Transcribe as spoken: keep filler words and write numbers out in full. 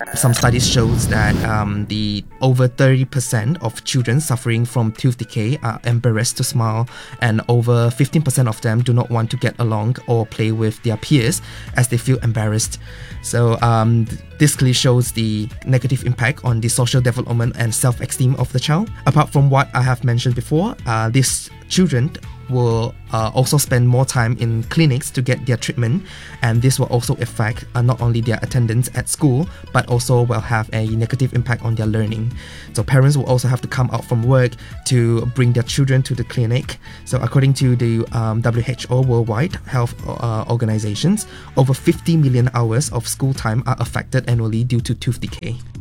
Some studies shows that um, the over thirty percent of children suffering from tooth decay are embarrassed to smile, and over fifteen percent of them do not want to get along or play with their peers as they feel embarrassed. So um, this clearly shows the negative impact on the social development and self-esteem of the child. Apart from what I have mentioned before, uh, these children will uh, also spend more time in clinics to get their treatment, and this will also affect uh, not only their attendance at school but also will have a negative impact on their learning. So parents will also have to come out from work to bring their children to the clinic. So according to the um, W H O Worldwide Health uh, Organizations, over fifty million hours of school time are affected annually due to tooth decay.